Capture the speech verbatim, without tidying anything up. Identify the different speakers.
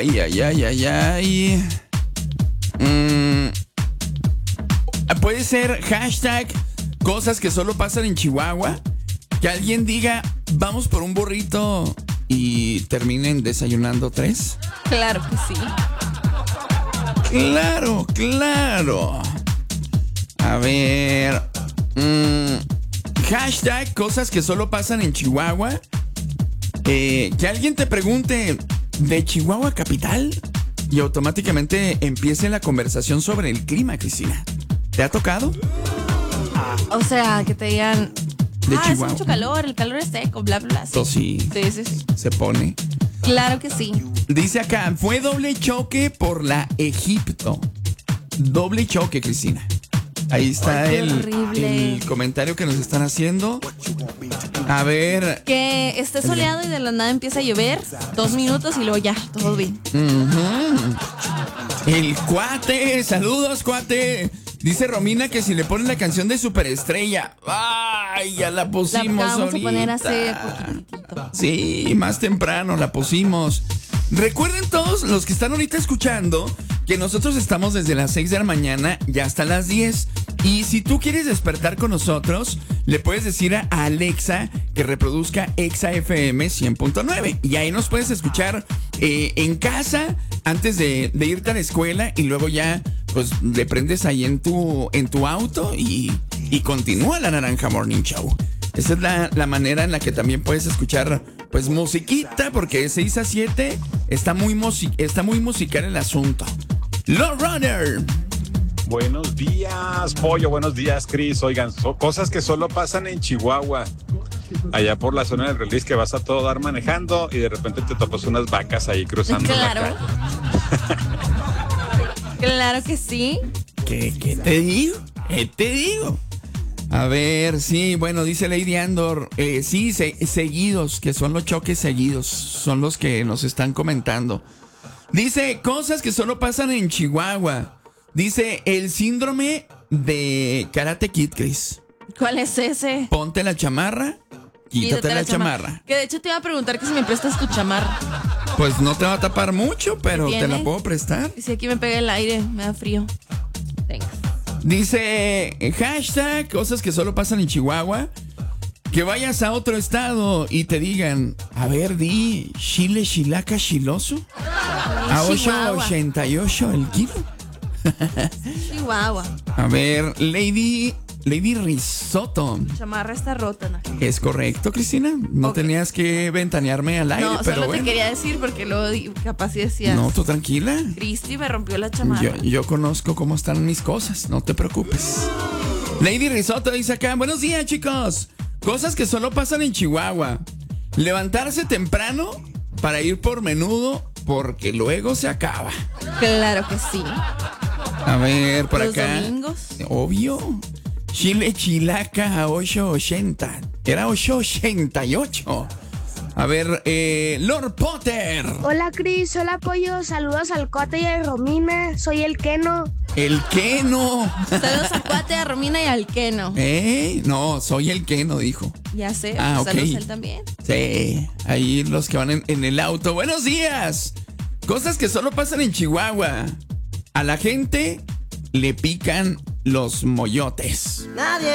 Speaker 1: Ay, ay, ay, ay, ay. Mm, puede ser hashtag cosas que solo pasan en Chihuahua. Que alguien diga, vamos por un burrito y terminen desayunando tres.
Speaker 2: Claro que sí.
Speaker 1: Claro, claro. A ver. Mmm, hashtag cosas que solo pasan en Chihuahua. Eh, que alguien te pregunte, ¿de Chihuahua capital? Y automáticamente empiece la conversación sobre el clima, Cristina. ¿Te ha tocado?
Speaker 2: O sea, que te digan,
Speaker 1: De
Speaker 2: ah, hace
Speaker 1: Chihuahua.
Speaker 2: mucho calor, el calor es seco, bla, bla, bla. Sí,
Speaker 1: Pues sí.
Speaker 2: sí, sí, sí.
Speaker 1: Se pone.
Speaker 2: Claro que sí.
Speaker 1: Dice acá, fue doble choque por la Egipto. Doble choque, Cristina. Ahí está
Speaker 2: Ay, qué
Speaker 1: el,
Speaker 2: horrible.
Speaker 1: el comentario que nos están haciendo. A ver.
Speaker 2: Que esté soleado y de la nada empieza a llover, dos minutos y luego ya, todo bien.
Speaker 1: Uh-huh. El cuate, saludos, cuate. Dice Romina que si le ponen la canción de Superestrella. Ay, ya la
Speaker 2: La
Speaker 1: pusimos
Speaker 2: acabamos de
Speaker 1: ahorita.
Speaker 2: poner hace poquitito.
Speaker 1: Sí, más temprano la pusimos. Recuerden todos los que están ahorita escuchando que nosotros estamos desde las seis de la mañana y hasta las diez. Y si tú quieres despertar con nosotros, le puedes decir a Alexa que reproduzca Exa F M cien punto nueve. Y ahí nos puedes escuchar eh, en casa antes de, de irte a la escuela y luego ya pues le prendes ahí en tu, en tu auto y, y continúa la Naranja Morning Show. Esa es la, la manera en la que también puedes escuchar pues musiquita, porque de seis a siete está muy, music- está muy musical el asunto. Low Runner.
Speaker 3: Buenos días, Pollo. Buenos días, Cris. Oigan, so- cosas que solo pasan en Chihuahua. Allá por la zona del Reliz, que vas a todo dar manejando y de repente te topas unas vacas ahí cruzando
Speaker 2: Claro.
Speaker 3: la calle.
Speaker 2: Claro que sí.
Speaker 1: ¿Qué, qué te digo? ¿Qué te digo? A ver, sí, bueno, dice Lady Andor, eh, sí, se- seguidos, que son los choques seguidos, son los que nos están comentando. Dice, cosas que solo pasan en Chihuahua. Dice, el síndrome de Karate Kid, Chris.
Speaker 2: ¿Cuál es ese?
Speaker 1: Ponte la chamarra, quítate la, chamarra.
Speaker 2: Que de hecho te iba a preguntar que si me prestas tu chamarra.
Speaker 1: Pues no te va a tapar mucho, pero
Speaker 2: ¿Qué
Speaker 1: te la
Speaker 2: tiene?
Speaker 1: puedo prestar.
Speaker 2: Y si aquí me pega el aire, me da frío. Venga.
Speaker 1: Dice, eh, hashtag, cosas que solo pasan en Chihuahua. Que vayas a otro estado y te digan, a ver, di, chile, chilaca, chiloso. A ocho
Speaker 2: Chihuahua.
Speaker 1: ochenta y ocho el kilo.
Speaker 2: Chihuahua.
Speaker 1: A ver, Lady, Lady Risotto.
Speaker 2: Chamarra está rota, ¿no?
Speaker 1: ¿Es correcto, Cristina? No
Speaker 2: Ok.
Speaker 1: tenías que ventanearme al aire,
Speaker 2: No,
Speaker 1: pero
Speaker 2: solo
Speaker 1: bueno.
Speaker 2: te quería decir porque luego di- capaz si decías,
Speaker 1: No, tú tranquila.
Speaker 2: Cristi me rompió la chamarra.
Speaker 1: Yo, yo conozco cómo están mis cosas, no te preocupes. Lady Risotto dice acá, buenos días, chicos. Cosas que solo pasan en Chihuahua. Levantarse temprano para ir por menudo porque luego se acaba.
Speaker 2: Claro que sí.
Speaker 1: A ver, por
Speaker 2: Los
Speaker 1: acá.
Speaker 2: domingos.
Speaker 1: Obvio. Chile chilaca a ocho ochenta. Era ocho ochenta y ocho. A ver, eh, Lord Potter.
Speaker 4: Hola Cris, hola Pollo, saludos al Cote y a Romina, soy el Keno.
Speaker 1: El Keno.
Speaker 2: Saludos a Cuate, a Romina y al Keno.
Speaker 1: ¿Eh? No, soy el Keno, dijo.
Speaker 2: Ya sé,
Speaker 1: Ah,
Speaker 2: pues saludos
Speaker 1: ok.
Speaker 2: a él también.
Speaker 1: Sí, ahí los que van en, en el auto. Buenos días. Cosas que solo pasan en Chihuahua. A la gente le pican los moyotes.
Speaker 5: Nadie